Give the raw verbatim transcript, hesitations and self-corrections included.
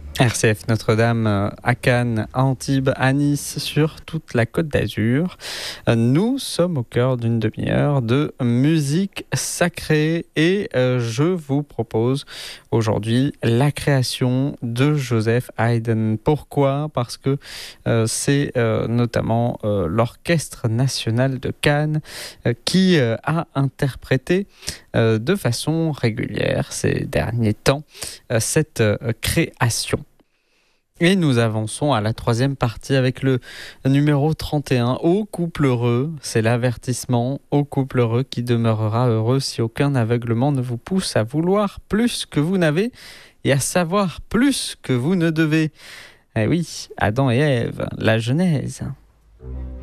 R C F Notre-Dame euh, à Cannes, à Antibes, à Nice, sur toute la Côte d'Azur. Euh, Nous sommes au cœur d'une demi-heure de musique sacrée et euh, je vous propose aujourd'hui la création de Joseph Haydn. Pourquoi ? Parce que euh, c'est euh, notamment euh, l'Orchestre national de Cannes euh, qui euh, a interprété euh, de façon régulière ces derniers temps euh, cette euh, création. Et nous avançons à la troisième partie avec le numéro trente et un. Ô couple heureux, c'est l'avertissement. Ô couple heureux qui demeurera heureux si aucun aveuglement ne vous pousse à vouloir plus que vous n'avez et à savoir plus que vous ne devez. Eh oui, Adam et Ève, la Genèse.